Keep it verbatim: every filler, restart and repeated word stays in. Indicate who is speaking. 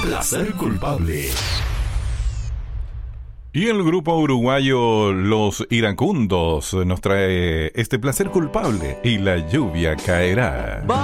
Speaker 1: Placer culpable.
Speaker 2: Y el grupo uruguayo Los Iracundos nos trae este placer culpable y la lluvia caerá.